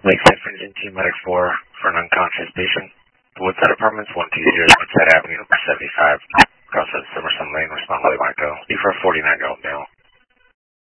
Lakeside Fringing Team Medic 4 for an unconscious patient. The Woodside Apartments, 120 Woodside Avenue, 75. Cross at Summerson Lane, respond to Marco. Be for a 49-year-old male.